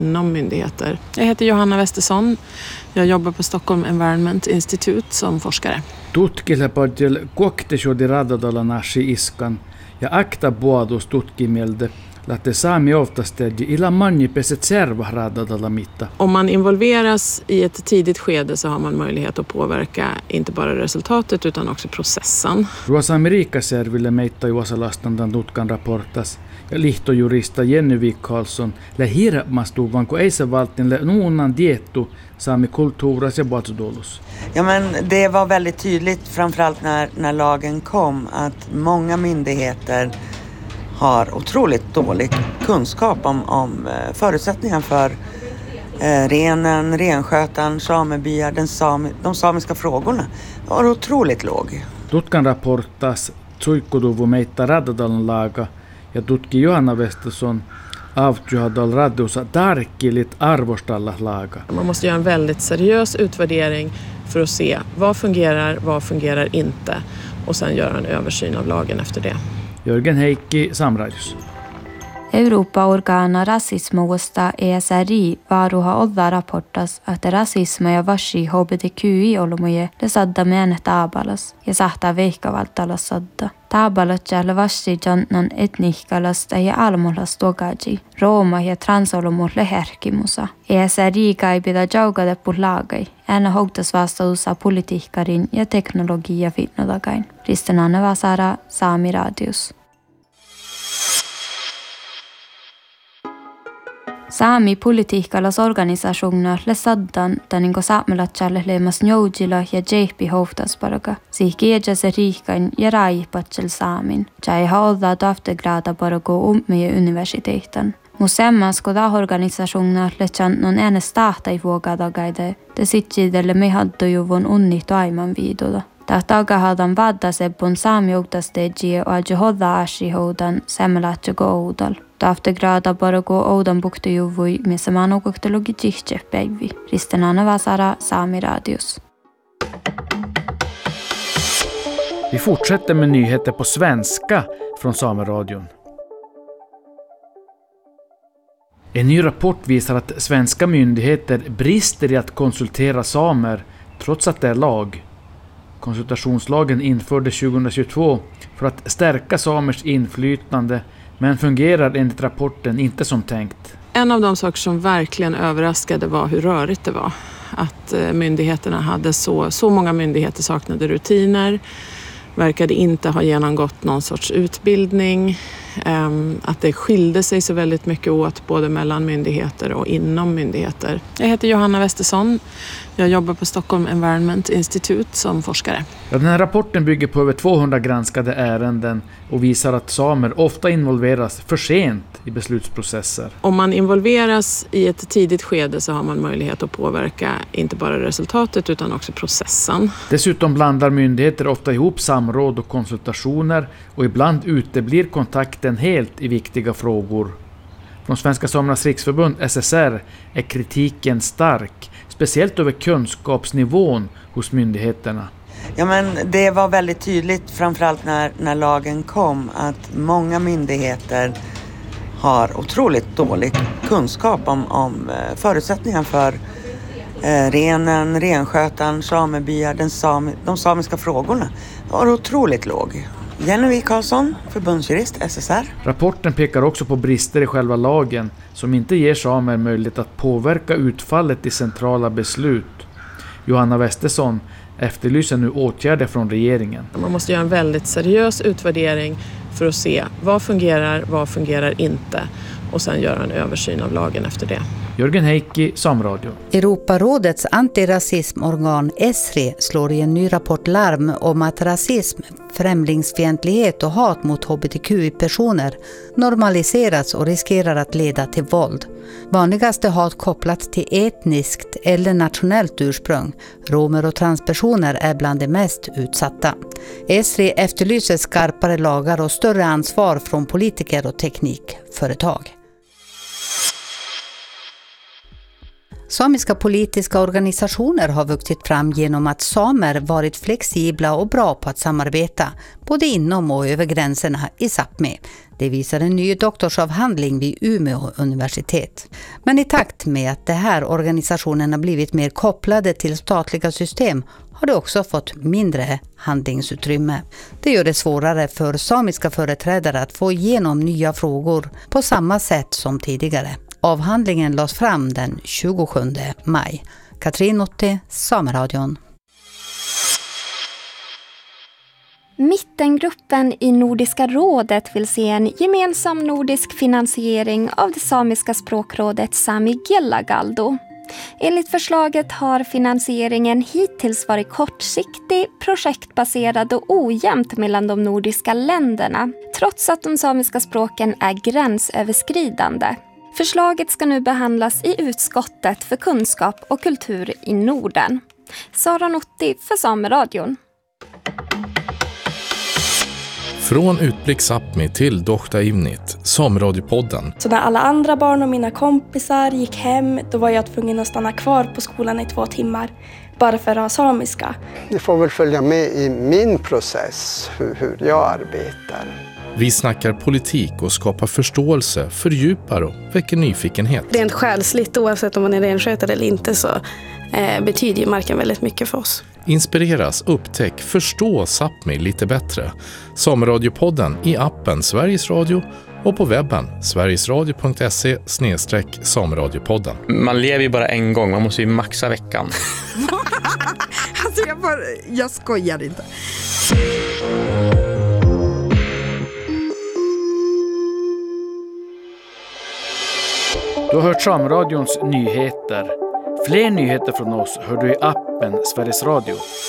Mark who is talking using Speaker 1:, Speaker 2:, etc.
Speaker 1: inom myndigheter. Jag heter Johanna Westesson. Jag jobbar på Stockholm Environment Institute som forskare.
Speaker 2: Tutkilepodjel kuoktesjodi radadalanasi iskan ja akta puolus tutkimielde lähtee saami oftastedi ila manjipeset serva radadalamitta.
Speaker 1: Om man involveras i ett tidigt skede så har man möjlighet att påverka inte bara resultatet utan också processen.
Speaker 2: Ruosaami Riikkaserville meitä juosalastandan tutkan raportas ja lihtojurista Jenny Wik-Karlsson lä hirmastuvan kun ei se valtin nuunnan diettu saami kulturas ja botsdolus.
Speaker 3: Ja, men det var väldigt tydligt framförallt när lagen kom att många myndigheter har otroligt dålig kunskap om förutsättningar för renen, renskötaren, samebyar, de samiska frågorna. Det var otroligt låg.
Speaker 2: Tutkan raportas tsuikkuduvu meitä radadalan laaga ja tutki Johanna Westesson avtjuhadal radusa tarkkilit arvostalla laaga.
Speaker 1: Man måste göra en väldigt seriös utvärdering för att se vad fungerar inte och sen göra en översyn av lagen efter det.
Speaker 2: Jörgen Heikki, Samradius.
Speaker 4: Eurooppa-orgaana rasismusta ESRI varuha olla raportas, että rasisma ja vashi HBTQI-olumuje le sadda menet taabalas ja sahtaa veikkavaltalas sadda. Taabalat jälle vashi jannan etnihkalasta ja almulas togaji, rooma ja transolumulle herkimusa. ESRI kaipida jaugadeppu laagai, ääna houktas vastausa politiikkarin ja teknologia fitnodagain. Ristenanne Vasara, Saami Radius. Saami politiikkalas organisationer le saddan taninko saamelatsjalle leimas njoujila ja jeipi houftasparaga. Sihkiedja se riikan ja raipatsel saamin. Tjai haolda taftegrada parago ummie universiteetan. Musemmas koda organisationer le tjannon ene stahta i vuogadagaide. Te sitjidelle mehadtojuvun unnihtu aiman viiduda. Tagahadan vaddaseppun saami uutastejie oadju hodda ashihoudan semmelatjago oudal. Taftegrada parago oudan buktujuvui, missä maanukoktelogi tjihtjehpäivi. Ristenanne Vasara, Saami Radius.
Speaker 2: Vi fortsätter med nyheter på svenska från Sameradion. En ny rapport visar att svenska myndigheter brister i att konsultera samer trots att det är lag. Konsultationslagen infördes 2022 för att stärka samers inflytande men fungerar enligt rapporten inte som tänkt.
Speaker 1: En av de saker som verkligen överraskade var hur rörigt det var. Att myndigheterna hade så många myndigheter saknade rutiner, verkade inte ha genomgått någon sorts utbildning, att det skilde sig så väldigt mycket åt både mellan myndigheter och inom myndigheter. Jag heter Johanna Westesson. Jag jobbar på Stockholm Environment Institute som forskare.
Speaker 2: Ja, den här rapporten bygger på över 200 granskade ärenden och visar att samer ofta involveras för sent i beslutsprocesser.
Speaker 1: Om man involveras i ett tidigt skede så har man möjlighet att påverka inte bara resultatet utan också processen.
Speaker 2: Dessutom blandar myndigheter ofta ihop samråd och konsultationer och ibland uteblir kontakten helt i viktiga frågor. Från Svenska Samernas Riksförbund, SSR, är kritiken stark, speciellt över kunskapsnivån hos myndigheterna.
Speaker 3: Ja, men det var väldigt tydligt framförallt när lagen kom att många myndigheter har otroligt dålig kunskap om förutsättningar för renen, renskötaren, samebyar, de samiska frågorna. Det var otroligt låg. Jenny Wik-Karlsson, förbundsjurist, SSR.
Speaker 2: Rapporten pekar också på brister i själva lagen som inte ger samer möjlighet att påverka utfallet i centrala beslut. Johanna Westesson efterlyser nu åtgärder från regeringen.
Speaker 1: Man måste göra en väldigt seriös utvärdering för att se vad fungerar inte och sen göra en översyn av lagen efter det.
Speaker 2: Jörgen Heikki, Samradio.
Speaker 5: Europarådets antirasismorgan ESRI slår i en ny rapport larm om att rasism, främlingsfientlighet och hat mot hbtqi-personer normaliserats och riskerar att leda till våld. Vanligaste hat kopplat till etniskt eller nationellt ursprung. Romer och transpersoner är bland de mest utsatta. ESRI efterlyser skarpare lagar och större ansvar från politiker och teknikföretag. Samiska politiska organisationer har vuxit fram genom att samer varit flexibla och bra på att samarbeta, både inom och över gränserna i Sápmi. Det visar en ny doktorsavhandling vid Umeå universitet. Men i takt med att de här organisationerna blivit mer kopplade till statliga system har det också fått mindre handlingsutrymme. Det gör det svårare för samiska företrädare att få igenom nya frågor på samma sätt som tidigare. Avhandlingen lades fram den 27 maj. Katrin Otti, Sameradion.
Speaker 6: Mittengruppen i Nordiska rådet vill se en gemensam nordisk finansiering av det samiska språkrådet Sami Giellagalldo. Enligt förslaget har finansieringen hittills varit kortsiktig, projektbaserad och ojämnt mellan de nordiska länderna, trots att de samiska språken är gränsöverskridande. Förslaget ska nu behandlas i utskottet för kunskap och kultur i Norden. Sara Notti för Sameradion.
Speaker 7: Från Utblick Sápmi till Dohta Ivnit, Sameradiopodden.
Speaker 8: Så när alla andra barn och mina kompisar gick hem, då var jag tvungen att stanna kvar på skolan i 2 timmar. Bara för att ha samiska.
Speaker 9: Ni får väl följa med i min process, hur jag arbetar.
Speaker 7: Vi snackar politik och skapar förståelse, fördjupar och väcker nyfikenhet.
Speaker 8: Rent själsligt, oavsett om man är renskötare eller inte, så betyder ju marken väldigt mycket för oss.
Speaker 7: Inspireras, upptäck, förstå Sápmi lite bättre. Sameradiopodden i appen Sveriges Radio och på webben sverigesradio.se/sameradiopodden.
Speaker 10: Man lever ju bara en gång, man måste ju maxa veckan.
Speaker 11: Alltså jag skojar inte.
Speaker 2: Du har hört Sameradions nyheter. Fler nyheter från oss hör du i appen Sveriges Radio.